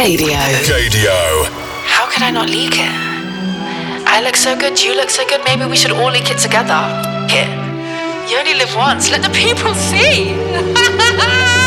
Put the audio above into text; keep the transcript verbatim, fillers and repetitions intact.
Gadio. Gadio. How could I not leak it? I look so good, you look so good, maybe we should all leak it together. It. You only live once, let the people see.